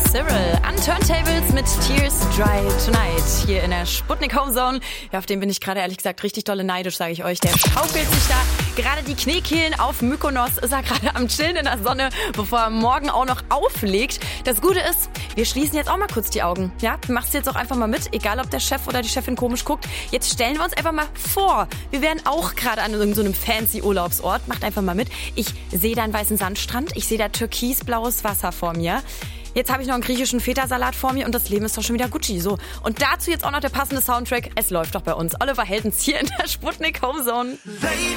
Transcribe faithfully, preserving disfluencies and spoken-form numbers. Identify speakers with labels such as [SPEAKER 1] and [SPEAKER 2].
[SPEAKER 1] Cyril an Turntables mit Tears Dry Tonight hier in der Sputnik Home Zone. Ja, auf den bin ich gerade ehrlich gesagt richtig dolle neidisch, sage ich euch. Der schaukelt sich da gerade die Kniekehlen auf Mykonos, ist er gerade am Chillen in der Sonne, bevor er morgen auch noch auflegt. Das Gute ist, wir schließen jetzt auch mal kurz die Augen. Ja, du machst jetzt auch einfach mal mit, egal ob der Chef oder die Chefin komisch guckt. Jetzt stellen wir uns einfach mal vor, wir wären auch gerade an irgendeinem so fancy Urlaubsort. Macht einfach mal mit. Ich sehe da einen weißen Sandstrand, ich sehe da türkisblaues Wasser vor mir. Jetzt habe ich noch einen griechischen Feta-Salat vor mir und das Leben ist doch schon wieder Gucci. So. Und dazu jetzt auch noch der passende Soundtrack. Es läuft doch bei uns. Oliver Heldens hier in der Sputnik Home Zone.
[SPEAKER 2] Baby.